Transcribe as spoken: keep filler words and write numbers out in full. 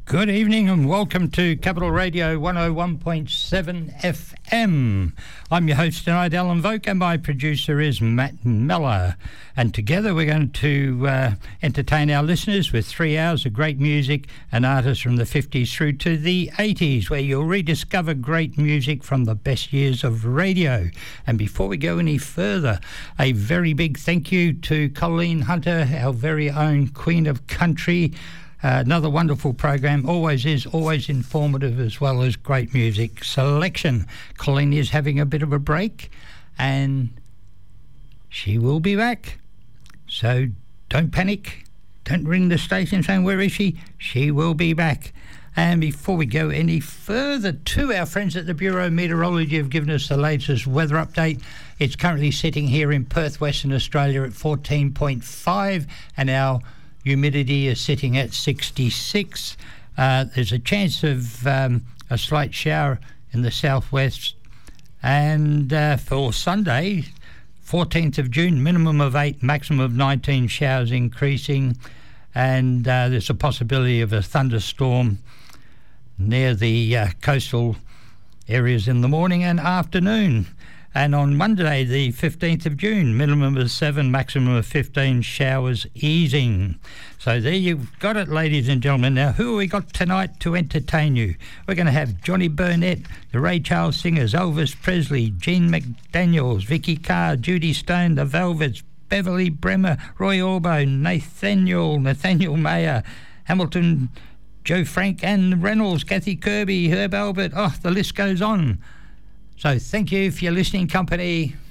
Good evening and welcome to Capital Radio one oh one point seven F M. I'm your host tonight, Alan Voke, and my producer is Matt Meller. And together we're going to uh, entertain our listeners with three hours of great music and artists from the fifties through to the eighties, where you'll rediscover great music from the best years of radio. And before we go any further, a very big thank you to Colleen Hunter, our very own Queen of Country. Uh, another wonderful program, always is, always informative, as well as great music selection. Colleen is having a bit of a break and she will be back. So don't panic. Don't ring the station saying, where is she? She will be back. And before we go any further, to our friends at the Bureau of Meteorology have given us the latest weather update. It's currently sitting here in Perth, Western Australia at fourteen point five, and our humidity is sitting at sixty-six. Uh, there's a chance of um, a slight shower in the southwest. And uh, for Sunday, fourteenth of June, minimum of eight, maximum of nineteen, showers increasing. And uh, there's a possibility of a thunderstorm near the uh, coastal areas in the morning and afternoon. And on Monday, the fifteenth of June, minimum of seven, maximum of fifteen, showers easing. So there you've got it, ladies and gentlemen. Now, who have we got tonight to entertain you? We're going to have Johnny Burnett, the Ray Charles Singers, Elvis Presley, Gene McDaniels, Vicky Carr, Judy Stone, the Velvets, Beverly Bremer, Roy Orbo, Nathaniel, Nathaniel Mayer, Hamilton, Joe Frank and Reynolds, Kathy Kirby, Herb Albert. Oh, the list goes on. So thank you for your listening company.